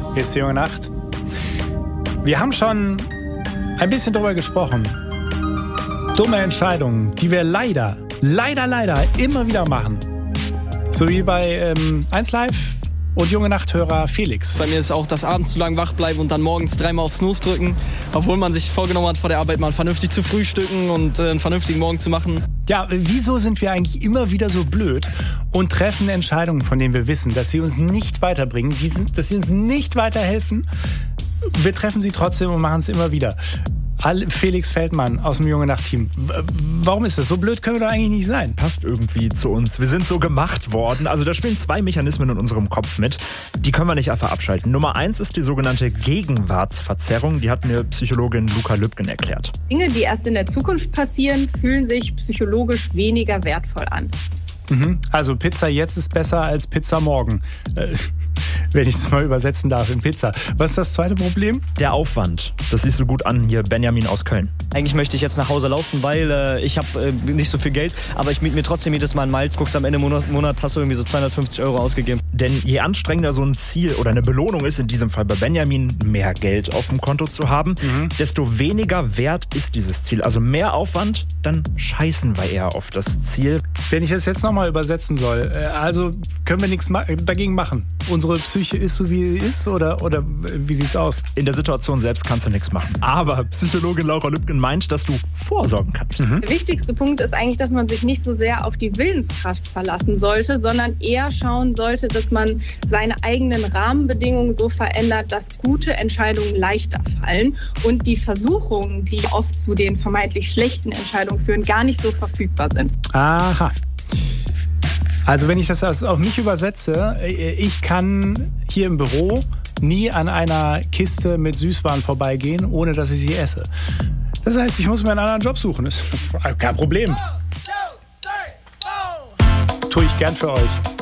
Hier ist die junge Nacht. Wir haben schon ein bisschen drüber gesprochen. Dumme Entscheidungen, die wir leider immer wieder machen. So wie bei 1Live und junge Nachthörer Felix. Bei mir ist auch das abends zu lang wach bleiben und dann morgens 3-mal auf Snooze drücken, obwohl man sich vorgenommen hat, vor der Arbeit mal vernünftig zu frühstücken und einen vernünftigen Morgen zu machen. Ja, wieso sind wir eigentlich immer wieder so blöd und treffen Entscheidungen, von denen wir wissen, dass sie uns nicht weiterbringen, dass sie uns nicht weiterhelfen? Wir treffen sie trotzdem und machen es immer wieder. Felix Feldmann aus dem Junge Nacht-Team. Warum ist das? So blöd können wir doch eigentlich nicht sein. Passt irgendwie zu uns. Wir sind so gemacht worden. Also da spielen 2 Mechanismen in unserem Kopf mit. Die können wir nicht einfach abschalten. Nummer 1 ist die sogenannte Gegenwartsverzerrung. Die hat mir Psychologin Luca Lübgen erklärt. Dinge, die erst in der Zukunft passieren, fühlen sich psychologisch weniger wertvoll an. Also Pizza jetzt ist besser als Pizza morgen. Wenn ich es mal übersetzen darf in Pizza. Was ist das zweite Problem? Der Aufwand. Das siehst du gut an, hier Benjamin aus Köln. Eigentlich möchte ich jetzt nach Hause laufen, weil ich habe nicht so viel Geld, aber ich miete mir trotzdem jedes Mal einen Malz. Guckst am Ende Monat hast du irgendwie so 250 € ausgegeben. Denn je anstrengender so ein Ziel oder eine Belohnung ist, in diesem Fall bei Benjamin, mehr Geld auf dem Konto zu haben, desto weniger wert ist dieses Ziel. Also mehr Aufwand, dann scheißen wir eher auf das Ziel. Wenn ich es jetzt nochmal übersetzen soll, also können wir nichts dagegen machen. Unsere Psyche ist so, wie sie ist, oder wie sieht's aus? In der Situation selbst kannst du nichts machen. Aber Psychologin Laura Lübgen meint, dass du vorsorgen kannst. Der wichtigste Punkt ist eigentlich, dass man sich nicht so sehr auf die Willenskraft verlassen sollte, sondern eher schauen sollte, dass man seine eigenen Rahmenbedingungen so verändert, dass gute Entscheidungen leichter fallen und die Versuchungen, die oft zu den vermeintlich schlechten Entscheidungen führen, gar nicht so verfügbar sind. Aha. Also wenn ich das auf mich übersetze, ich kann hier im Büro nie an einer Kiste mit Süßwaren vorbeigehen, ohne dass ich sie esse. Das heißt, ich muss mir einen anderen Job suchen. Das ist kein Problem. Tue ich gern für euch.